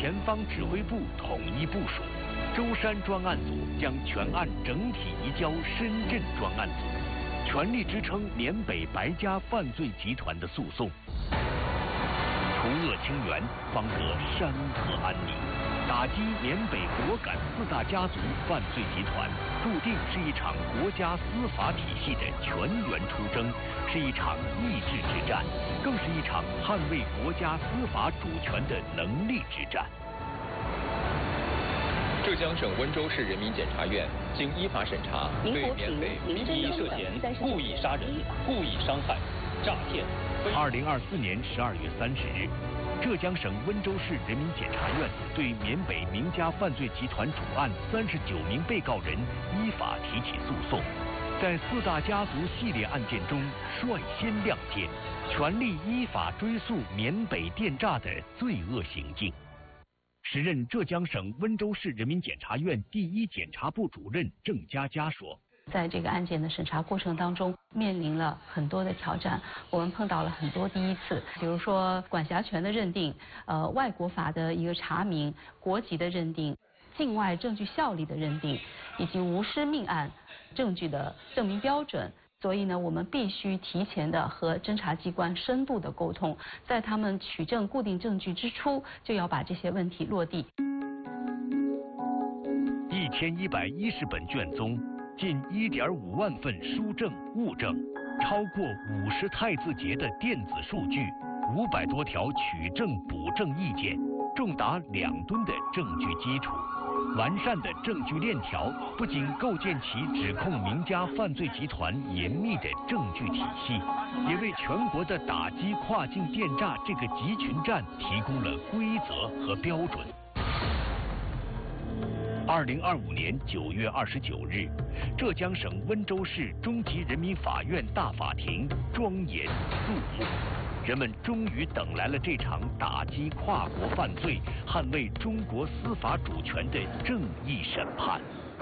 前方指挥部统一部署，舟山专案组将全案整体移交深圳专案组，全力支撑缅北白家犯罪集团的诉讼。除恶清源，方得山河安宁。打击缅北果敢4大家族犯罪集团，注定是一场国家司法体系的全员出征，是一场意志之战，更是一场捍卫国家司法主权的能力之战。 浙江省温州市人民检察院经依法审查，对缅北第一涉嫌故意杀人、故意伤害、诈骗。 2024年12月30日。浙江省温州市人民检察院对缅北名家犯罪集团主案39名被告人依法提起诉讼，在4大家族系列案件中率先亮剑，全力依法追诉缅北电诈的罪恶行径。时任浙江省温州市人民检察院第一检察部主任郑佳佳说， 在这个案件的审查过程当中，面临了很多的挑战，我们碰到了很多第一次，比如说管辖权的认定，外国法的一个查明，国籍的认定，境外证据效力的认定，以及无失命案证据的证明标准。所以呢，我们必须提前的和侦查机关深度的沟通，在他们取证固定证据之初，就要把这些问题落地。 1110本卷宗。近1.5万份书证、物证，超过50太字节的电子数据，500多条取证补证意见，重达2吨的证据基础，完善的证据链条不仅构建起指控名家犯罪集团严密的证据体系，也为全国的打击跨境电诈这个集群战提供了规则和标准。2025年9月29日，浙江省温州市中级人民法院大法庭庄严肃穆，人们终于等来了这场打击跨国犯罪、捍卫中国司法主权的正义审判。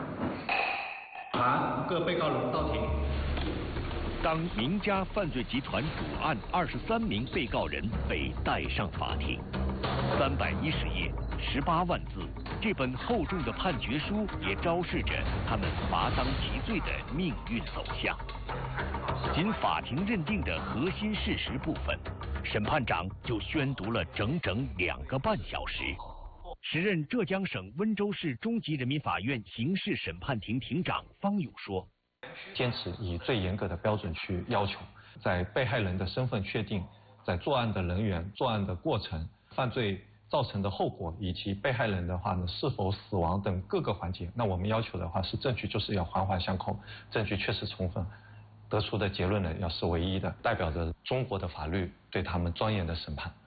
函各被告人到庭。 当名家犯罪集团主案23名被告人被带上法庭，310页，18万字，这本厚重的判决书也昭示着他们罚当其罪的命运走向。仅法庭认定的核心事实部分，审判长就宣读了整整2个半小时。时任浙江省温州市中级人民法院刑事审判庭庭长方勇说， 坚持以最严格的标准去要求，在被害人的身份确定，在作案的人员、作案的过程、犯罪造成的后果，以及被害人的话呢是否死亡等各个环节，那我们要求的话是证据就是要环环相扣，证据确实充分，得出的结论呢要是唯一的，代表着中国的法律对他们庄严的审判。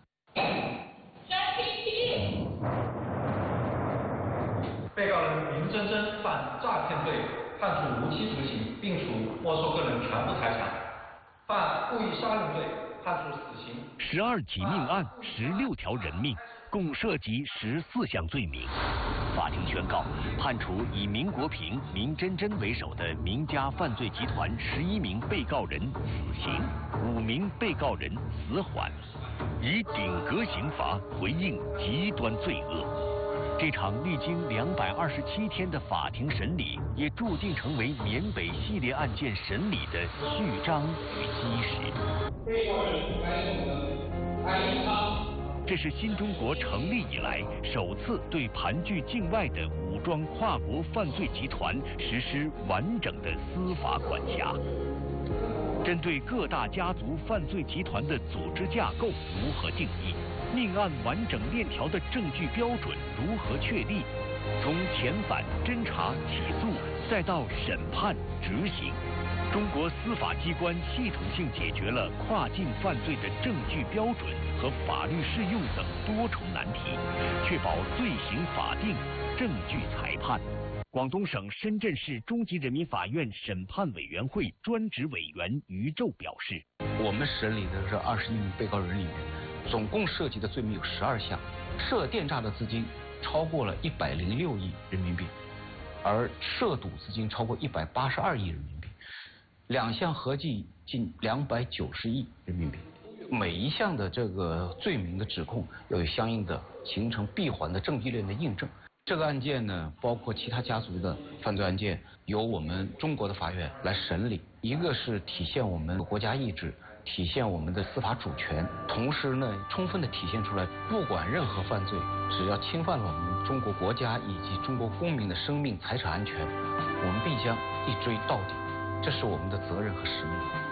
被告人林真真犯诈骗罪，判处无期徒刑，并处没收个人全部财产；犯故意杀人罪，判处死刑。 12起命案，16条人命，共涉及14项罪名。法庭宣告，判处以明国平、明真真为首的名家犯罪集团11名被告人死刑，5名被告人死缓，以顶格刑罚回应极端罪恶。这场历经227天的法庭审理，也注定成为缅北系列案件审理的序章与基石。 被告人白首的安一昌， 这是新中国成立以来首次对盘踞境外的武装跨国犯罪集团实施完整的司法管辖。针对各大家族犯罪集团的组织架构如何定义？命案完整链条的证据标准如何确立？从遣返、侦查、起诉，再到审判、执行，中国司法机关系统性解决了跨境犯罪的证据标准和法律适用等多重难题，确保罪行法定、证据裁判。广东省深圳市中级人民法院审判委员会专职委员于宙表示， 我们审理的这21名被告人里面，总共涉及的罪名有12项，涉电诈的资金超过了106亿人民币，而涉赌资金超过182亿人民币，2项合计近290亿人民币。 每一项的这个罪名的指控要有相应的形成闭环的证据链的印证。这个案件呢，包括其他家族的犯罪案件，由我们中国的法院来审理。一个是体现我们国家意志，体现我们的司法主权，同时呢，充分的体现出来，不管任何犯罪，只要侵犯了我们中国国家以及中国公民的生命财产安全，我们必将一追到底，这是我们的责任和使命。